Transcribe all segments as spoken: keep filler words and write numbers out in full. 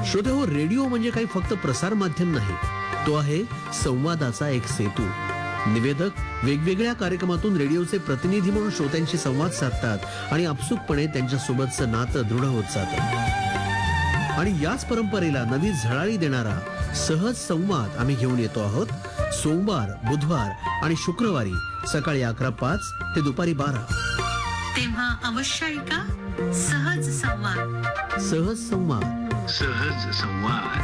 श्रोतेहो, radio म्हणजे काही फक्त प्रसार माध्यम नाही, तो आहे संवादाचा एक सेतू. निवेदक वेगवेगळ्या कार्यक्रमातून रेडिओचे प्रतिनिधी म्हणून श्रोत्यांशी संवाद साधतात आणि आपसुकपणे त्यांच्यासोबतचं नातं दृढ होत जातं. आणि याच परंपरेला नवी झळाळी देणारा सहज संवाद आम्ही घेऊन येतो आहोत. सोमवार, बुधवार आणि शुक्रवारी सकाळी अकरा पाच ते दुपारी बारा. तेव्हा अवश्य ऐका सहज संवाद. सहज संवाद. सहज संवाद.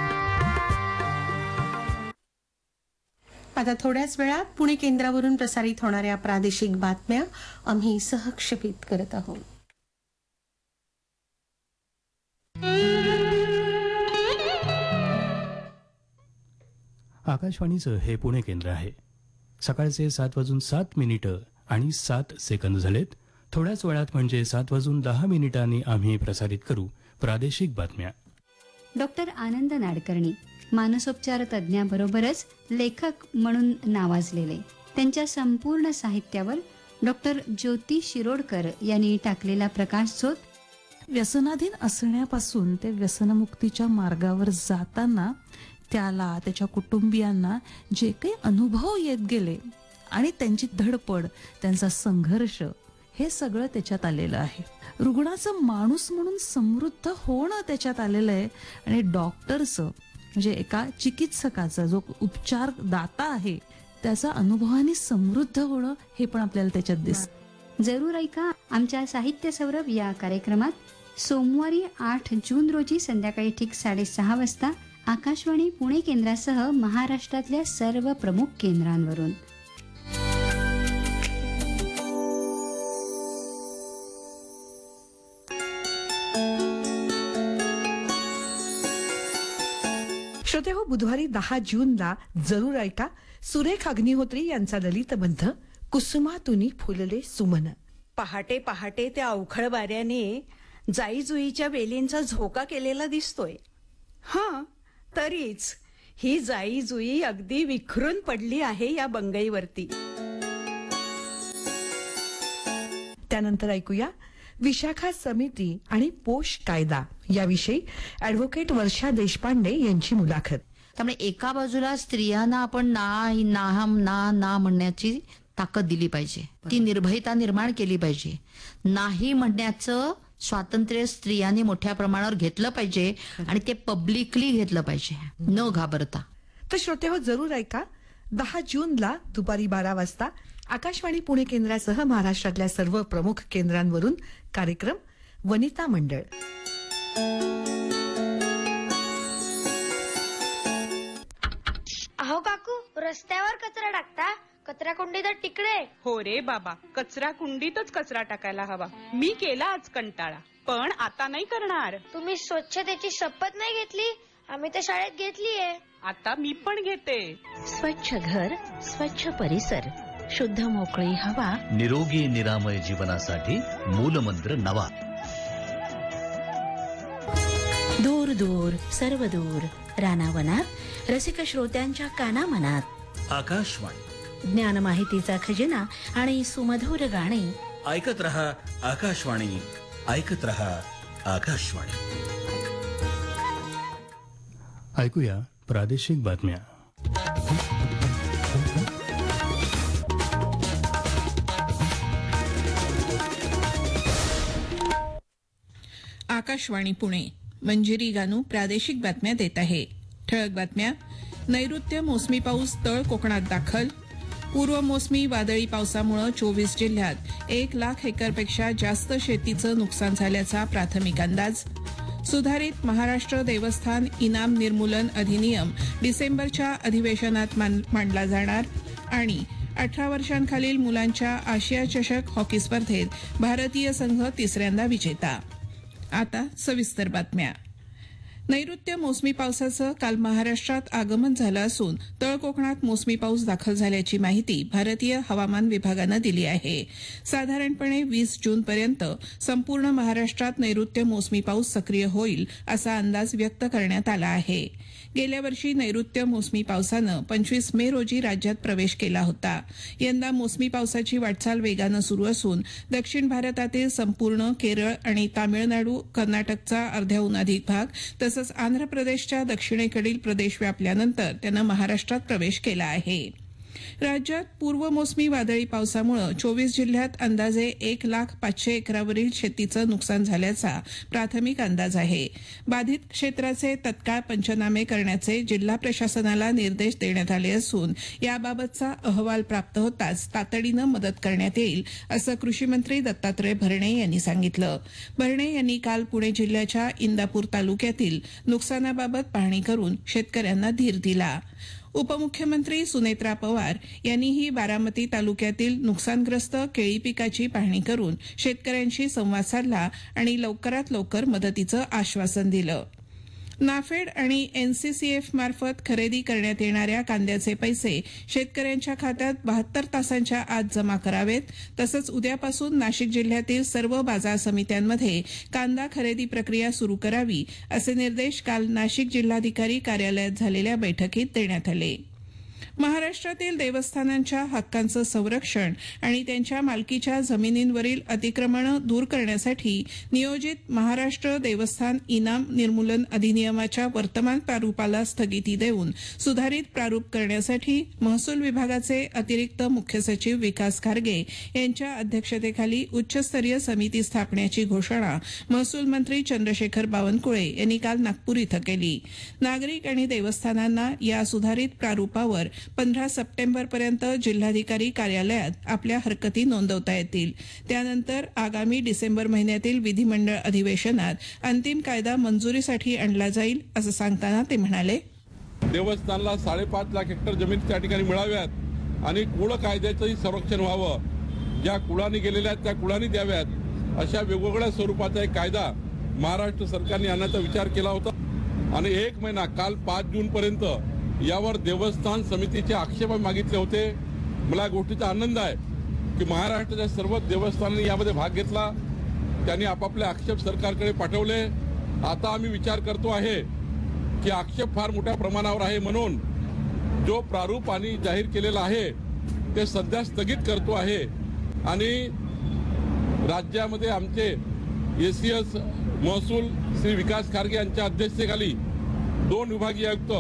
आता थोड्याच वेळात पुणे केंद्रावरून प्रसारित होणाऱ्या प्रादेशिक बातम्या आम्ही सहक्षेपित करत आहोत. आकाशवाणीचं हे पुणे केंद्र आहे. सकाळचे सात वाजून सात मिनिटं आणि सात सेकंद झालेत. थोड्याच वेळात म्हणजे सात वाजून दहा मिनिटांनी आम्ही प्रसारित करू प्रादेशिक बातम्या. डॉक्टर आनंद नाडकर्णी मानसोपचार तज्ज्ञाबरोबरच लेखक म्हणून नावाजलेले, त्यांच्या संपूर्ण साहित्यावर डॉक्टर ज्योती शिरोडकर यांनी टाकलेला प्रकाशझोत. व्यसनाधीन असण्यापासून ते व्यसनमुक्तीच्या मार्गावर जाताना त्याला, त्याच्या कुटुंबियांना जे काही अनुभव येत गेले आणि त्यांची धडपड, त्यांचा संघर्ष, हे सगळं त्याच्यात आलेलं आहे. रुग्णाचं माणूस म्हणून समृद्ध होणं त्याच्यात आलेलं आहे. आणि डॉक्टरचं म्हणजे एका चिकित्सकाचा जो उपचार दाता आहे त्याचा अनुभवाने समृद्ध होणं हे पण आपल्याला त्याच्यात दिसतं. जरूर ऐका आमच्या साहित्य सौरभ या कार्यक्रमात सोमवारी आठ जून रोजी संध्याकाळी ठीक साडेसहा वाजता आकाशवाणी पुणे केंद्रासह महाराष्ट्रातल्या सर्व प्रमुख केंद्रांवरून. श्रोते हो, बुधवारी दहा जूनला जरूर ऐका सुरेख अग्निहोत्री यांचा ललितबद्ध कुसुमातुनी फुलले सुमन. पहाटे पहाटे त्या अवखळ वाऱ्याने जाईजुईच्या वेलींचा झोका केलेला दिसतोय. हा, तरीच ही जाईजुई अगदी विखरून पडली आहे या बंगईवरती. त्यानंतर ऐकूया विशाखा समिती आणि पोष कायदा याविषयी ऍडव्होकेट वर्षा देशपांडे यांची मुलाखत. त्यामुळे एका बाजूला स्त्रियांना आपण ना ना ना ना म्हणण्याची ताकद दिली पाहिजे, ती निर्भयता निर्माण केली पाहिजे. नाही म्हणण्याचं स्वातंत्र्य स्त्रियांनी मोठ्या प्रमाणावर घेतलं पाहिजे आणि ते पब्लिकली घेतलं पाहिजे, न घाबरता. तर श्रोते हो, जरूर ऐका दहा जूनला दुपारी बारा वाजता आकाशवाणी पुणे केंद्रासह महाराष्ट्रातल्या सर्व प्रमुख केंद्रांवरून कार्यक्रम वनिता मंडळ. अहो काकू, रस्त्यावर कचरा टाकता, कचरा कुंडी तर तिकडे. हो रे बाबा, कचरा कुंडीतच कचरा टाकायला हवा. मी केला आज कंटाळा, पण आता नाही करणार. तुम्ही स्वच्छतेची शपथ नाही घेतली? आम्ही तर शाळेत घेतलीये. आता मी पण घेते. स्वच्छ घर, स्वच्छ परिसर, शुद्ध मोकळी हवा, निरोगी निरामय जीवनासाठी मूलमंत्र नवा. दूर दूर सर्व दूर रानावनात रसिक श्रोत्यांच्या कानामनात आकाशवाणी, ज्ञान माहितीचा खजिना आणि सुमधुर गाणी. ऐकत रहा आकाशवाणी, ऐकत रहा आकाशवाणी. ऐकूया प्रादेशिक बातम्या. आकाशवाणी पुणे, मंजिरी गानू प्रादेशिक बातम्या देत आहे. ठळक बातम्या. नैऋत्य मोसमी पाऊस तळ कोकणात दाखल. पूर्व मोसमी वादळी पावसामुळे चोवीस जिल्ह्यात एक लाख हेक्टरपेक्षा जास्त शेतीचं नुकसान झाल्याचा प्राथमिक अंदाज. सुधारित महाराष्ट्र देवस्थान इनाम निर्मूलन अधिनियम डिसेंबरच्या अधिवेशनात मांडला जाणार. आणि अठरा वर्षांखालील मुलांच्या आशिया चषक हॉकी स्पर्धेत भारतीय संघ तिसऱ्यांदा विजेता. आता सविस्तर बातम्या. नैऋत्य मोसमी पावसाचं काल महाराष्ट्रात आगमन झालं असून तळ कोकणात मोसमी पाऊस दाखल झाल्याची माहिती भारतीय हवामान विभागानं दिली आहे. साधारणपणे वीस जूनपर्यंत संपूर्ण महाराष्ट्रात नैऋत्य मोसमी पाऊस सक्रिय होईल असा अंदाज व्यक्त करण्यात आला आहे. गेल्या वर्षी नैऋत्य मोसमी पावसानं पंचवीस मे रोजी राज्यात प्रवेश केला होता. यंदा मोसमी पावसाची वाटचाल वेगानं सुरू असून दक्षिण भारतातील संपूर्ण केरळ आणि तामिळनाडू, कर्नाटकचा अर्ध्याहून अधिक भाग तसंच तसंच आंध्र प्रदेशच्या दक्षिणेकडील प्रदेश व्यापल्यानंतर त्यानं महाराष्ट्रात प्रवेश केला आहे. राज्यात पूर्व मोसमी वादळी पावसामुळे चोवीस जिल्ह्यात अंदाजे एक लाख पाचशे एकरावरील शेतीचं नुकसान झाल्याचा प्राथमिक अंदाज आहे. बाधित क्षेत्राचे तत्काळ पंचनामे करण्याचे जिल्हा प्रशासनाला निर्देश देण्यात आले असून याबाबतचा अहवाल प्राप्त होताच तातडीनं मदत करण्यात येईल असं कृषी मंत्री दत्तात्रय भरणे यांनी सांगितलं. भरणे यांनी काल पुणे जिल्ह्याच्या इंदापूर तालुक्यातील नुकसानाबाबत पाहणी करून शेतकऱ्यांना धीर दिला. उपमुख्यमंत्री सुनेत्रा पवार यांनीही बारामती तालुक्यातील नुकसानग्रस्त केळी पिकाची पाहणी करून शेतकऱ्यांशी संवाद साधला आणि लवकरात लवकर मदतीचं आश्वासन दिलं. नाफेड आणि एनसीसीएफ मार्फत खरेदी करण्यात येणाऱ्या कांद्याचे पैसे शेतकऱ्यांच्या खात्यात बहात्तर तासांच्या आत जमा करावेत. तसंच उद्यापासून नाशिक जिल्ह्यातील सर्व बाजार समित्यांमध्ये कांदा खरेदी प्रक्रिया सुरू करावी असे निर्देश काल नाशिक जिल्हाधिकारी कार्यालयात झालेल्या बैठकीत देण्यात आले. महाराष्ट्रातील देवस्थानांच्या हक्कांचं संरक्षण आणि त्यांच्या मालकीच्या जमिनींवरील अतिक्रमणं दूर करण्यासाठी नियोजित महाराष्ट्र देवस्थान इनाम निर्मूलन अधिनियमाच्या वर्तमान प्रारूपाला स्थगिती देऊन सुधारित प्रारूप करण्यासाठी महसूल विभागाचे अतिरिक्त मुख्य सचिव विकास खारगे यांच्या अध्यक्षतेखाली उच्चस्तरीय समिती स्थापण्याची घोषणा महसूल मंत्री चंद्रशेखर बावनकुळे यांनी काल नागपूर इथं केली. नागरिक आणि देवस्थानांना या सुधारित प्रारूपावर पंधरा सप्टेंबरपर्यंत जिल्हाधिकारी कार्यालयात आपल्या हरकती नोंदवता येतील. त्यानंतर आगामी डिसेंबर महिन्यातील विधिमंडळ अधिवेशनात अंतिम कायदा मंजुरीसाठी आणला जाईल असं सांगताना ते म्हणाले, देवस्थानला साडेपाच लाख हेक्टर जमीन त्या ठिकाणी मिळाव्यात आणि कुळ कायद्याचंही संरक्षण व्हावं. ज्या कुळाने गेलेल्या आहेत त्या कुळाने द्याव्यात अशा वेगवेगळ्या स्वरूपाचा एक कायदा महाराष्ट्र सरकारने आणण्याचा विचार केला होता आणि एक महिना काल पाच जून पर्यंत यावर देवस्थान समितीचे आक्षेप मागितले होते. मला गोष्टीचा आनंद आहे की महाराष्ट्राच्या सर्व देवस्थानांनी यामध्ये भाग घेतला. त्यांनी आपापले आक्षेप सरकारकडे पाठवले. आता आम्ही विचार करतो आहे की आक्षेप फार मोठ्या प्रमाणावर आहे म्हणून जो प्रारूप आणि जाहीर केलेला आहे ते सध्या स्थगित करतो आहे आणि राज्यामध्ये आमचे एसीएस महसूल श्री विकास खारगे यांच्या अध्यक्षतेखाली दोन विभागीय आयुक्त,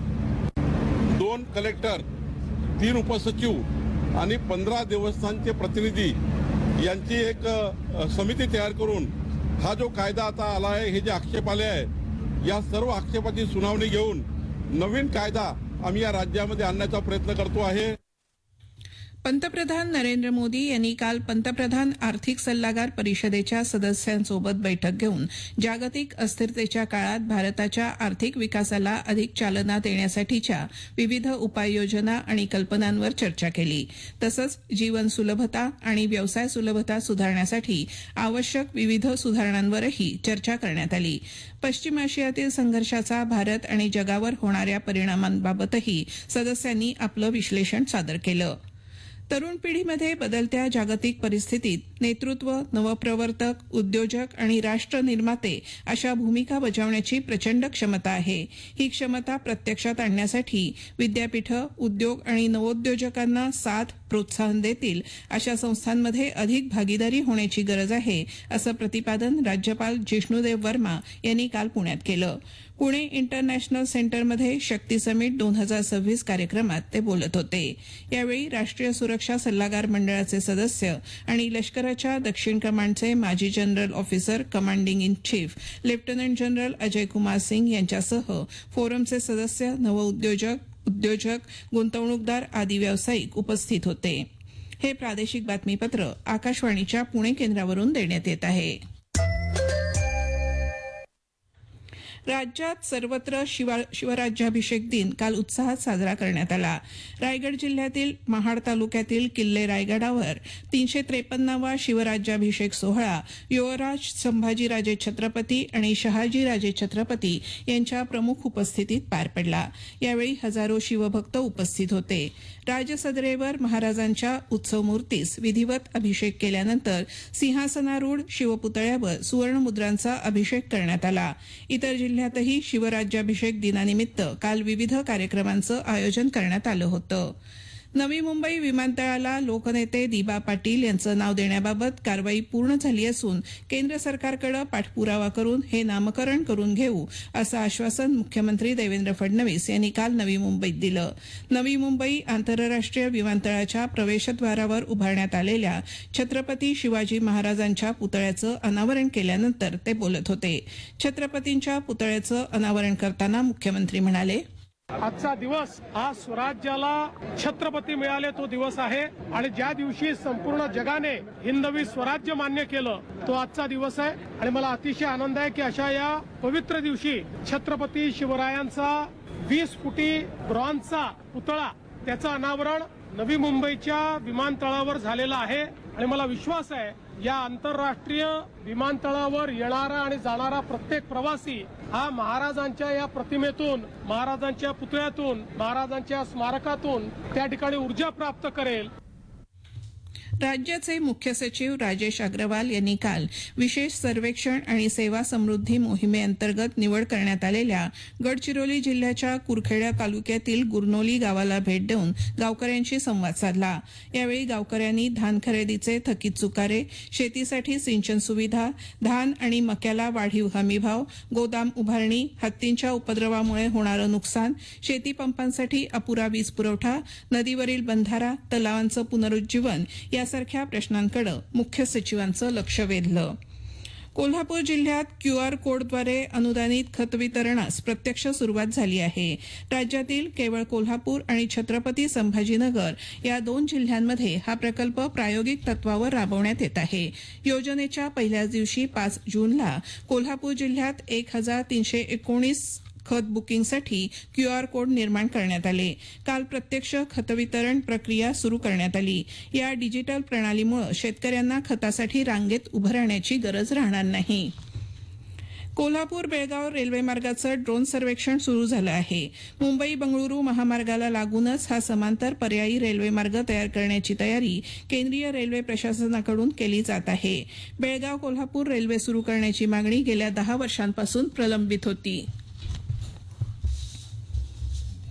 दोन कलेक्टर, तीन उपसचिव आणि पंधरा देवस्थानचे प्रतिनिधी यांची एक समिती तयार करून हा जो कायदा आता आला आहे, हे जे आक्षेप आले आहे या सर्व आक्षेपाची सुनावणी घेऊन नवीन कायदा आम्ही या राज्यामध्ये आणण्याचा प्रयत्न करतो आहे. पंतप्रधान नरेंद्र मोदी यांनी काल पंतप्रधान आर्थिक सल्लागार परिषदेच्या सदस्यांसोबत बैठक घेऊन जागतिक अस्थिरतेच्या काळात भारताच्या आर्थिक विकासाला अधिक चालना देण्यासाठीच्या विविध उपाययोजना आणि कल्पनांवर चर्चा केली. तसंच जीवन सुलभता आणि व्यवसाय सुलभता सुधारण्यासाठी आवश्यक विविध सुधारणांवरही चर्चा करण्यात आली. पश्चिम आशियातील संघर्षाचा भारत आणि जगावर होणाऱ्या परिणामांबाबतही सदस्यांनी आपलं विश्लेषण सादर केलं. तरुण पिढीमध्ये बदलत्या जागतिक परिस्थितीत नेतृत्व, नवप्रवर्तक, उद्योजक आणि राष्ट्र निर्माते अशा भूमिका बजावण्याची प्रचंड क्षमता आहे. ही क्षमता प्रत्यक्षात आणण्यासाठी विद्यापीठं, उद्योग आणि नवोद्योजकांना साथ, प्रोत्साहन देतील अशा संस्थांमध्ये अधिक भागीदारी होण्याची गरज आहे असं प्रतिपादन राज्यपाल जिष्णुदेव वर्मा यांनी काल पुण्यात केलं. पुणे इंटरनॅशनल सेंटरमध्ये शक्ती समिट दोन हजार सव्वीस कार्यक्रमात ते बोलत होते. यावेळी राष्ट्रीय सुरक्षा सल्लागार मंडळाचे सदस्य आणि लष्कराच्या दक्षिण कमांडचे माजी general officer commanding in chief lieutenant general Ajay Kumar Singh यांच्यासह फोरमचे सदस्य, नवउद्योजक, उद्योजक, गुंतवणूकदार आदी व्यावसायिक उपस्थित होते. हे प्रादेशिक बातमीपत्र आकाशवाणीच्या पुणे केंद्रावरून देण्यात येत आहे. राज्यात सर्वत्र शिवराज्याभिषेक दिन काल उत्साहात साजरा करण्यात आला. रायगड जिल्ह्यातील महाड तालुक्यातील किल्ले रायगडावर तीनशे त्रेपन्नावा शिवराज्याभिषेक सोहळा युवराज संभाजीराजे छत्रपती आणि शहाजीराजे छत्रपती यांच्या प्रमुख उपस्थितीत पार पडला. यावेळी हजारो शिवभक्त उपस्थित होते. राजसदरेवर महाराजांच्या उत्सव मूर्तीस विधिवत अभिषेक केल्यानंतर सिंहासनारूढ शिवपुतळ्यावर सुवर्णमुद्रांचा अभिषेक करण्यात आला. इतर जिल्ह्यातही शिवराज्याभिषेक दिनानिमित्त काल विविध कार्यक्रमांचं आयोजन करण्यात आलं होतं. नवी मुंबई विमानतळाला लोकनेते दिबा पाटील यांचं नाव देण्याबाबत कारवाई पूर्ण झाली असून केंद्र सरकारकडे पाठपुरावा करून हे नामकरण करून घेऊ असं आश्वासन मुख्यमंत्री देवेंद्र फडणवीस यांनी काल नवी मुंबईत दिलं. नवी मुंबई आंतरराष्ट्रीय विमानतळाच्या प्रवेशद्वारावर उभारण्यात आलेल्या छत्रपती शिवाजी महाराजांच्या पुतळ्याचं अनावरण केल्यानंतर ते बोलत होते. छत्रपतींच्या पुतळ्याचं अनावरण करताना मुख्यमंत्री म्हणाले, आजचा दिवस हा स्वराज्याला छत्रपती मिळाले तो दिवस आहे आणि ज्या दिवशी संपूर्ण जगाने हिंदवी स्वराज्य मान्य केलं तो आजचा दिवस आहे. आणि मला अतिशय आनंद आहे की अशा या पवित्र दिवशी छत्रपती शिवरायांचा वीस फुटी ब्रॉन्झचा पुतळा त्याचं अनावरण नवी मुंबईच्या विमानतळावर झालेलं आहे. आणि मला विश्वास आहे या आंतरराष्ट्रीय विमानतळावर येणारा आणि जाणारा प्रत्येक प्रवासी हा महाराजांच्या या प्रतिमेतून, महाराजांच्या पुतळ्यातून, महाराजांच्या स्मारकातून त्या ठिकाणी ऊर्जा प्राप्त करेल. राज्याचे मुख्य सचिव राजेश अग्रवाल यांनी काल विशेष सर्वेक्षण आणि सेवा समृद्धी मोहिमेअंतर्गत निवड करण्यात आलेल्या गडचिरोली जिल्ह्याच्या कुरखेडा तालुक्यातील गुरनोली गावाला भेट देऊन गावकऱ्यांशी संवाद साधला. यावेळी गावकऱ्यांनी धान खरेदीचे थकीत चुकारे, शेतीसाठी सिंचन सुविधा, धान आणि मक्याला वाढीव हमीभाव, गोदाम उभारणी, हत्तींच्या उपद्रवामुळे होणारं नुकसान, शेतीपंपांसाठी अपुरा वीज पुरवठा, नदीवरील बंधारा, तलावांचं पुनरुज्जीवन यासारख्या प्रश्नांकडे मुख्य सचिवांचं लक्ष वेधलं. कोल्हापूर जिल्ह्यात क्यूआर कोडद्वारे अनुदानित खत वितरणास प्रत्यक्ष सुरुवात झाली आहे. राज्यातील केवळ कोल्हापूर आणि छत्रपती संभाजीनगर या दोन जिल्ह्यांमध्ये हा प्रकल्प प्रायोगिक तत्वावर राबवण्यात येत आहे. योजनेच्या पहिल्याच दिवशी पाच जूनला कोल्हापूर जिल्ह्यात एक हजार तीनशे एकोणीस खत बुकिंगसाठी क्यूआर कोड निर्माण करण्यात आले. काल प्रत्यक्ष खत वितरण प्रक्रिया सुरू करण्यात आली. या डिजिटल प्रणालीमुळे शेतकऱ्यांना खतासाठी रांगेत उभं राहण्याची गरज राहणार नाही. कोल्हापूर बेळगाव रेल्वे मार्गाचं ड्रोन सर्वेक्षण सुरू झालं आहे. मुंबई बंगळुरू महामार्गाला लागूनच हा समांतर पर्यायी रेल्वे मार्ग तयार करण्याची तयारी केंद्रीय रेल्वे प्रशासनाकडून केली जात आहे. बेळगाव कोल्हापूर रेल्वे सुरू करण्याची मागणी गेल्या दहा वर्षांपासून प्रलंबित होती.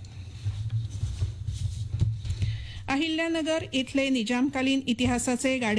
अहिल्यानगर इथले निजामकालीन इतिहासाचे गाडे